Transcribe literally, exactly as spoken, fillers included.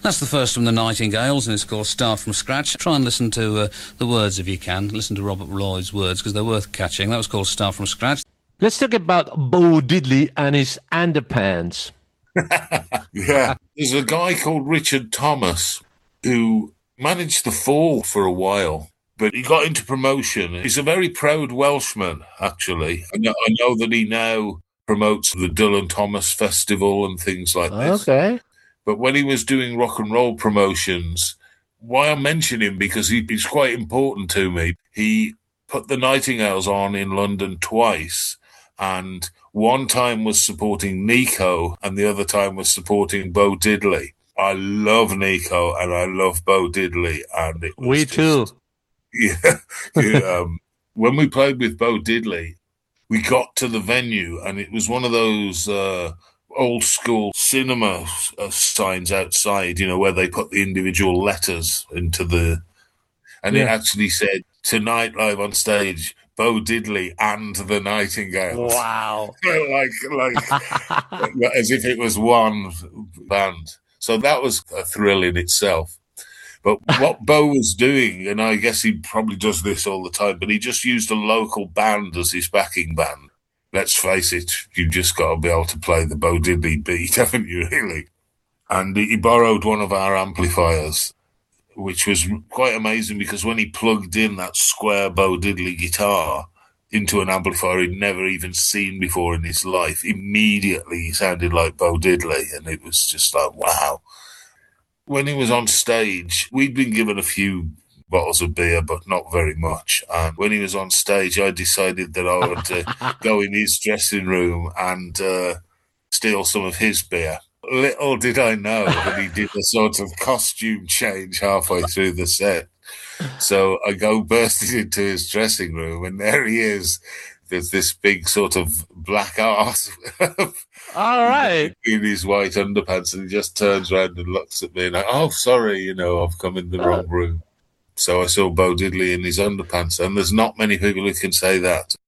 That's the first from the Nightingales, and it's called Start From Scratch. Try and listen to uh, the words if you can. Listen to Robert Lloyd's words, because they're worth catching. That was called Start From Scratch. Let's talk about Bo Diddley and his underpants. Yeah. There's a guy called Richard Thomas who managed the Fall for a while, but he got into promotion. He's a very proud Welshman, actually. I know, I know that he now promotes the Dylan Thomas Festival and things like this. Okay. But when he was doing rock and roll promotions, why I mention him, because he, he's quite important to me. He put the Nightingales on in London twice, and one time was supporting Nico, and the other time was supporting Bo Diddley. I love Nico, and I love Bo Diddley, and it was We just, too. Yeah, yeah um, when we played with Bo Diddley, we got to the venue, and it was one of those uh, old school cinema uh, signs outside, you know, where they put the individual letters into the, and Yeah. it actually said, "Tonight live on stage, Bo Diddley and the Nightingales." Wow. like, like, as if it was one band. So that was a thrill in itself. But what Bo was doing, and I guess he probably does this all the time, but he just used a local band as his backing band. Let's face it, you just got to be able to play the Bo Diddley beat, haven't you, really? And he borrowed one of our amplifiers, which was quite amazing, because when he plugged in that square Bo Diddley guitar into an amplifier he'd never even seen before in his life, immediately he sounded like Bo Diddley, and it was just like, wow. When he was on stage, we'd been given a few bottles of beer, but not very much. And when he was on stage, I decided that I would uh, go in his dressing room and uh, steal some of his beer. Little did I know that he did a sort of costume change halfway through the set. So I go bursting into his dressing room, and there he is. There's this big sort of black arse All right. in his white underpants, and he just turns around and looks at me and like, "Oh, sorry, you know, I've come in the wrong room." So I saw Bo Diddley in his underpants, and there's not many people who can say that.